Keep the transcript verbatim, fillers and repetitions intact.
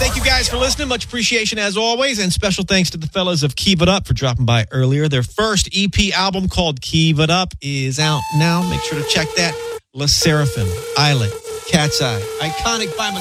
Thank you guys for listening. Much appreciation as always. And special thanks to the fellas of Keep It Up for dropping by earlier. Their first E P album called Keep It Up is out now. Make sure to check that. La Seraphim, Islet, Cat's Eye, iconic by